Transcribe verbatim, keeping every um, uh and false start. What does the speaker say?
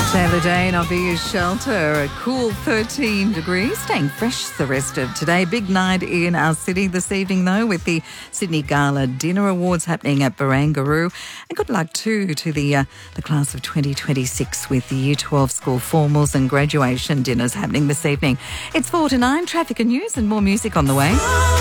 Taylor Dane of E U Shelter, a cool thirteen degrees, staying fresh the rest of today. Big night in our city this evening, though, with the Sydney Gala Dinner Awards happening at Barangaroo. And good luck, too, to the uh, the class of twenty twenty-six with the Year twelve school formals and graduation dinners happening this evening. It's four to nine, traffic and news and more music on the way.